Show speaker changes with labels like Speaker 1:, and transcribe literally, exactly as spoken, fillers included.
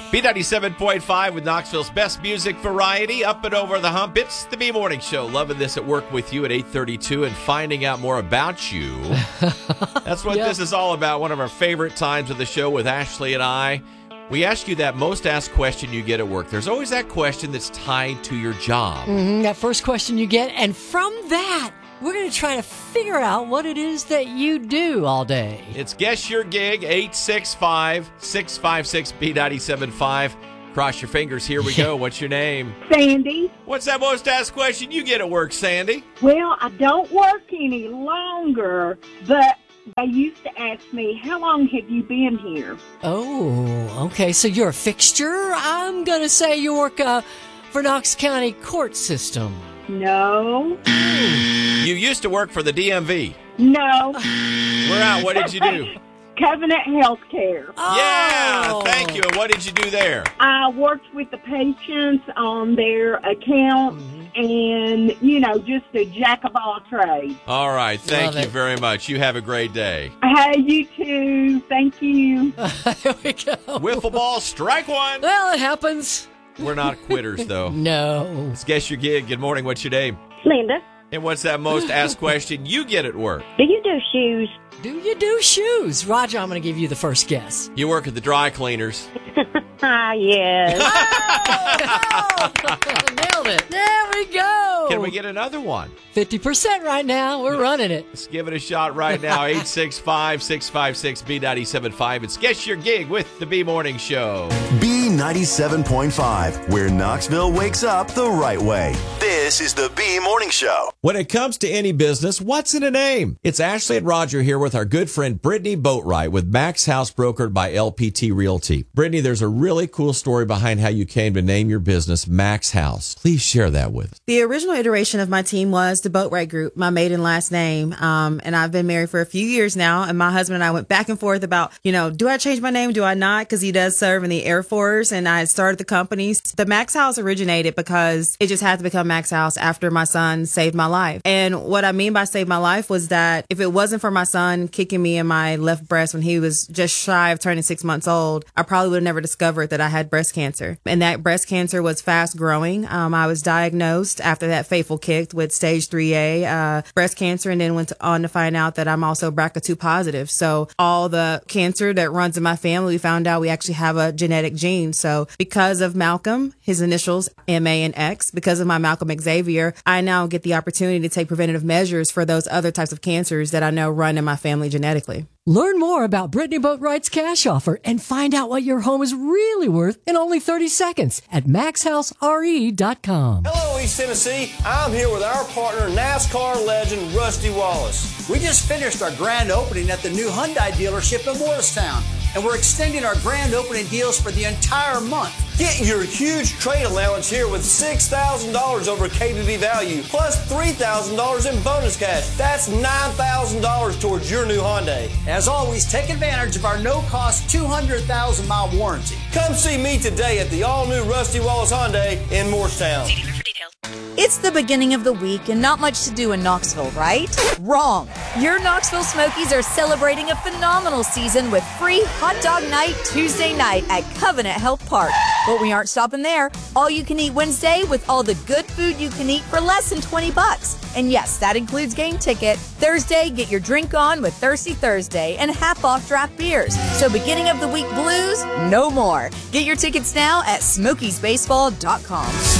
Speaker 1: B ninety-seven point five with Knoxville's best music variety, up and over the hump. It's the B Morning Show. Loving this at work with you at eight thirty-two and finding out more about you. That's what
Speaker 2: Yep.
Speaker 1: this is all about. One of our favorite times of the show with Ashley and I. We ask you that most asked question you get at work. There's always that question that's tied to your job.
Speaker 2: Mhm, that first question you get. And from that, we're going to try to figure out what it is that you do all day.
Speaker 1: It's Guess Your Gig, eight six five, six five six, B nine seven five. Cross your fingers. Here we go. What's your name?
Speaker 3: Sandy.
Speaker 1: What's that most asked question you get at work, Sandy?
Speaker 3: Well, I don't work any longer, but they used to ask me, how long have you been here?
Speaker 2: Oh, okay. So you're a fixture? I'm going to say you work uh, for Knox County court system.
Speaker 3: No.
Speaker 1: You used to work for the D M V.
Speaker 3: No.
Speaker 1: We're out. What did you do?
Speaker 3: Covenant Healthcare.
Speaker 1: Yeah,
Speaker 2: Oh.
Speaker 1: thank you. And what did you do there?
Speaker 3: I worked with the patients on their accounts and, you know, just a jack of all trades.
Speaker 1: All right. Thank
Speaker 2: Love
Speaker 1: you
Speaker 2: it.
Speaker 1: very much. You have a great day.
Speaker 3: Hey, you too. Thank you.
Speaker 2: There we go.
Speaker 1: Wiffle ball, strike one.
Speaker 2: Well, it happens.
Speaker 1: We're not quitters, though.
Speaker 2: No.
Speaker 1: Let's guess your gig. Good morning. What's your name?
Speaker 4: Linda,
Speaker 1: And what's that most asked question you get at work?
Speaker 4: do you do shoes?
Speaker 2: Do you do shoes? Roger, I'm going to give you the first guess.
Speaker 1: You work at the dry cleaners.
Speaker 4: Ah, yes.
Speaker 2: Nailed it. There we go.
Speaker 1: Can we get another one?
Speaker 2: fifty percent right now. We're running it.
Speaker 1: Let's give it a shot right now. eight six five, six five six, B nine seven five. It's Guess Your Gig with the B Morning Show.
Speaker 5: B ninety-seven point five, where Knoxville wakes up the right way. This is the B Morning Show.
Speaker 1: When it comes to any business, what's in a name? It's Ashley and Roger here with our good friend Brittany Boatwright with Max House brokered by L P T Realty. Brittany, there's a really cool story behind how you came to name your business Max House. Please share that with us.
Speaker 6: The original iteration of my team was the Boatwright Group, my maiden last name. Um, and I've been married for a few years now. And my husband and I went back and forth about, you know, do I change my name? Do I not? Because he does serve in the Air Force. And I started the company. The Max House originated because it just had to become Max House after my son saved my life. And what I mean by saved my life was that if it wasn't for my son kicking me in my left breast when he was just shy of turning six months old, I probably would have never discovered that I had breast cancer. And that breast cancer was fast growing. Um, I was diagnosed after that fateful kick with stage three A uh, breast cancer, and then went on to find out that I'm also B R C A two positive. So all the cancer that runs in my family, we found out we actually have a genetic gene. So because of Malcolm, his initials M A and X, because of my Malcolm Xavier, I now get the opportunity to take preventative measures for those other types of cancers that I know run in my family genetically.
Speaker 2: Learn more about Brittany Boatwright's cash offer and find out what your home is really worth in only thirty seconds at max house R E dot com.
Speaker 7: Hello, East Tennessee. I'm here with our partner, NASCAR legend Rusty Wallace.
Speaker 8: We just finished our grand opening at the new Hyundai dealership in Morristown, and we're extending our grand opening deals for the entire month.
Speaker 7: Get your huge trade allowance here with six thousand dollars over K B B value, plus three thousand dollars in bonus cash. That's nine thousand dollars towards your new Hyundai.
Speaker 8: As always, take advantage of our no-cost two hundred thousand mile warranty.
Speaker 7: Come see me today at the all-new Rusty Wallace Hyundai in Morristown.
Speaker 9: It's the beginning of the week and not much to do in Knoxville, right? Wrong. Your Knoxville Smokies are celebrating a phenomenal season with free hot dog night Tuesday night at Covenant Health Park. But we aren't stopping there. All you can eat Wednesday with all the good food you can eat for less than twenty bucks. And yes, that includes game ticket. Thursday, get your drink on with Thirsty Thursday and half off draft beers. So beginning of the week blues, no more. Get your tickets now at smokies baseball dot com.